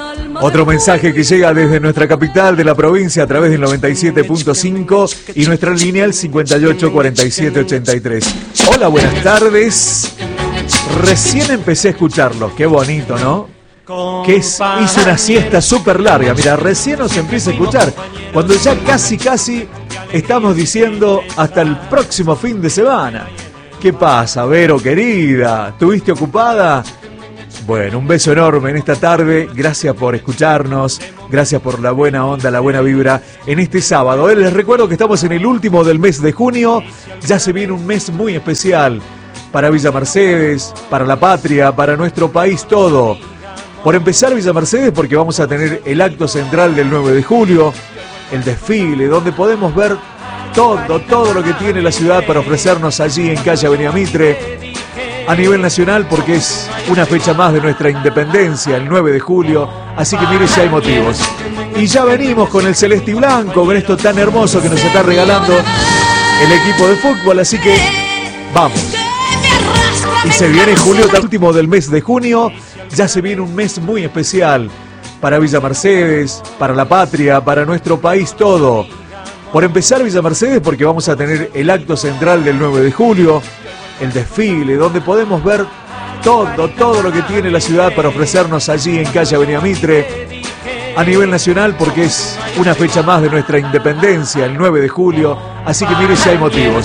Otro mensaje que llega desde nuestra capital de la provincia a través del 97.5 y nuestra línea el 584783. Hola, buenas tardes. Recién empecé a escucharlos, qué bonito, ¿no? Hice una siesta súper larga, mira, recién nos empieza a escuchar, cuando ya casi estamos diciendo hasta el próximo fin de semana. ¿Qué pasa, Vero, querida? ¿Estuviste ocupada? Bueno, un beso enorme en esta tarde, gracias por escucharnos, gracias por la buena onda, la buena vibra en este sábado. Les recuerdo que estamos en el último del mes de junio, ya se viene un mes muy especial para Villa Mercedes, para la patria, para nuestro país todo. Por empezar, Villa Mercedes, porque vamos a tener el acto central del 9 de julio, el desfile, donde podemos ver todo lo que tiene la ciudad para ofrecernos allí en calle Avenida Mitre. A nivel nacional, porque es una fecha más de nuestra independencia, el 9 de julio, así que mire si hay motivos. Y ya venimos con el celeste y blanco, con esto tan hermoso que nos está regalando el equipo de fútbol, así que vamos. Y se viene julio, el último del mes de junio, ya se viene un mes muy especial para Villa Mercedes, para la patria, para nuestro país todo. Por empezar, Villa Mercedes, porque vamos a tener el acto central del 9 de julio, el desfile, donde podemos ver todo lo que tiene la ciudad para ofrecernos allí en calle Avenida Mitre. A nivel nacional, porque es una fecha más de nuestra independencia, el 9 de julio, así que mire si hay motivos.